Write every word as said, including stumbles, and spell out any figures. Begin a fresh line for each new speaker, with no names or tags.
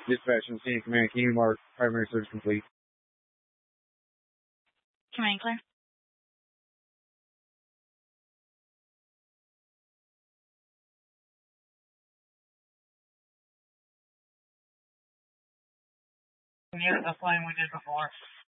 Dispatch from Scene Command. Can you mark primary search complete?
Command clear.
Yeah, that's the line we did before.